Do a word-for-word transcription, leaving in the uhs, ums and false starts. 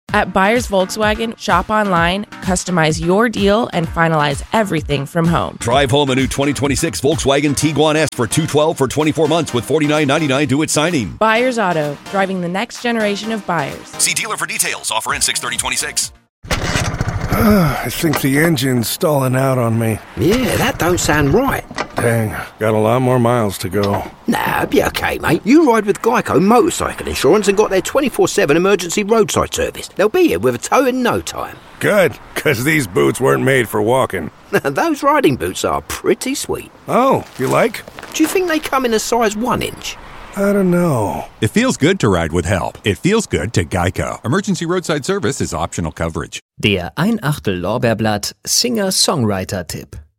At Buyers Volkswagen, shop online, customize your deal, and finalize everything from home. Drive home a new twenty twenty-six Volkswagen Tiguan S for two hundred twelve dollars for twenty-four months with forty-nine ninety-nine due at signing. Buyers Auto, driving the next generation of buyers. See dealer for details. Offer ends six thirty twenty-six. I think the engine's stalling out on me. Yeah, that don't sound right. Dang, got a lot more miles to go. Nah, it'll be okay, mate. You ride with Geico Motorcycle Insurance and got their twenty-four seven emergency roadside service. They'll be here with a tow in no time. Good, because these boots weren't made for walking. Those riding boots are pretty sweet. Oh, you like? Do you think they come in a size one inch? I don't know. It feels good to ride with help. It feels good to Geico. Emergency roadside service is optional coverage. Der Ein Achtel Lorbeerblatt Singer-Songwriter-Tipp.